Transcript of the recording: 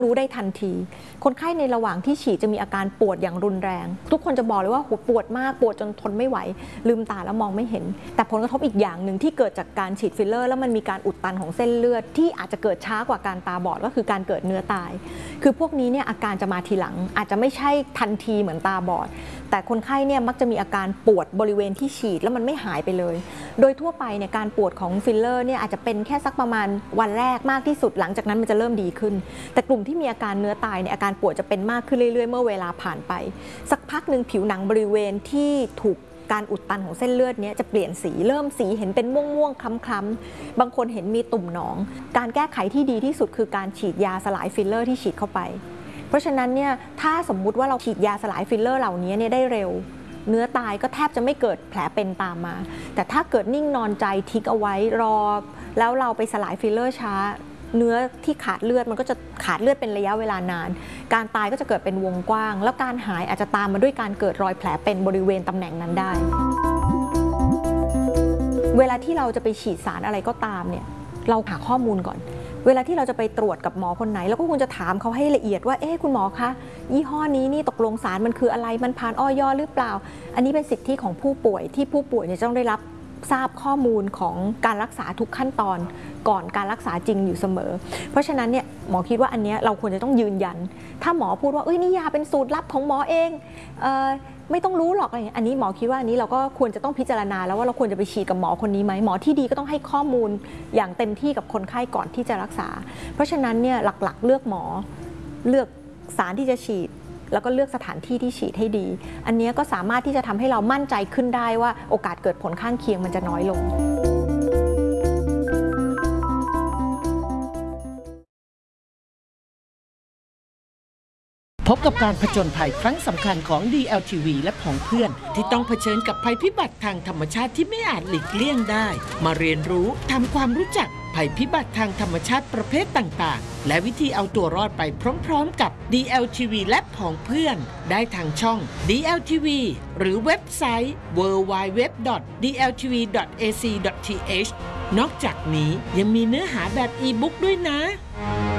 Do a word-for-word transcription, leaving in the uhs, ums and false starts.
รู้ได้ทันทีคนไข้ในระหว่างที่ฉีดจะมีอาการปวดอย่างรุนแรงทุกคนจะบอกเลยว่าปวดมากปวดจนทนไม่ไหวลืมตาแล้วมองไม่เห็นแต่ผลกระทบอีกอย่างหนึ่งที่เกิดจากการฉีดฟิลเลอร์แล้วมันมีการอุดตันของเส้นเลือดที่อาจจะเกิดช้ากว่าการตาบอดก็คือการเกิดเนื้อตายคือพวกนี้เนี่ยอาการจะมาทีหลังอาจจะไม่ใช่ทันทีเหมือนตาบอดแต่คนไข้เนี่ยมักจะมีอาการปวดบริเวณที่ฉีดแล้วมันไม่หายไปเลยโดยทั่วไปเนี่ยการปวดของฟิลเลอร์เนี่ยอาจจะเป็นแค่สักประมาณวันแรกมากที่สุดหลังจากนั้นมันจะเริ่มดีขึ้นแต่กลุ่มที่มีอาการเนื้อตายเนี่ยอาการปวดจะเป็นมากขึ้นเรื่อยๆเมื่อเวลาผ่านไปสักพักหนึ่งผิวหนังบริเวณที่ถูกการอุดตันของเส้นเลือดนี้จะเปลี่ยนสีเริ่มสีเห็นเป็นม่วงๆคล้ำๆบางคนเห็นมีตุ่มหนองการแก้ไขที่ดีที่สุดคือการฉีดยาสลายฟิลเลอร์ที่ฉีดเข้าไปเพราะฉะนั้นเนี่ยถ้าสมมุติว่าเราฉีดยาสลายฟิลเลอร์เหล่านี้เนี่ยได้เร็วเนื้อตายก็แทบจะไม่เกิดแผลเป็นตามมาแต่ถ้าเกิดนิ่งนอนใจทิ้งเอาไว้รอแล้วเราไปสลายฟิลเลอร์ช้าเนื้อที่ขาดเลือดมันก็จะขาดเลือดเป็นระยะเวลานานการตายก็จะเกิดเป็นวงกว้างแล้วการหายอาจจะตามมาด้วยการเกิดรอยแผลเป็นบริเวณตำแหน่งนั้นได้เวลาที่เราจะไปฉีดสารอะไรก็ตามเนี่ยเราหาข้อมูลก่อนเวลาที่เราจะไปตรวจกับหมอคนไหนเราก็ควรจะถามเขาให้ละเอียดว่าเอ๊ะคุณหมอคะยี่ห้อนี้นี่ตกลงสารมันคืออะไรมันผ่านอย.หรือเปล่าอันนี้เป็นสิทธิของผู้ป่วยที่ผู้ป่วยเนี่ยต้องได้รับทราบข้อมูลของการรักษาทุกขั้นตอนก่อนการรักษาจริงอยู่เสมอเพราะฉะนั้นเนี่ยหมอคิดว่าอันนี้เราควรจะต้องยืนยันถ้าหมอพูดว่าเอ้ยนี่ยาเป็นสูตรลับของหมอเองเอ่อไม่ต้องรู้หรอกอะไรอย่างนี้อันนี้หมอคิดว่าอันนี้เราก็ควรจะต้องพิจารณาแล้วว่าเราควรจะไปฉีดกับหมอคนนี้ไหมหมอที่ดีก็ต้องให้ข้อมูลอย่างเต็มที่กับคนไข้ก่อนที่จะรักษาเพราะฉะนั้นเนี่ยหลักๆเลือกหมอเลือกสารที่จะฉีดแล้วก็เลือกสถานที่ที่ฉีดให้ดีอันนี้ก็สามารถที่จะทำให้เรามั่นใจขึ้นได้ว่าโอกาสเกิดผลข้างเคียงมันจะน้อยลงพบกับการผจญภัยครั้งสำคัญของ ดี แอล ที วี และผองเพื่อนที่ต้องเผชิญกับภัยพิบัติทางธรรมชาติที่ไม่อาจหลีกเลี่ยงได้มาเรียนรู้ทำความรู้จักภัยพิบัติทางธรรมชาติประเภทต่างๆและวิธีเอาตัวรอดไปพร้อมๆกับ ดี แอล ที วี และผองเพื่อนได้ทางช่อง ดี แอล ที วี หรือเว็บไซต์ ดับเบิลยู ดับเบิลยู ดับเบิลยู ดอท ดี แอล ที วี ดอท เอ ซี ดอท ที เอช นอกจากนี้ยังมีเนื้อหาแบบอีบุ๊กด้วยนะ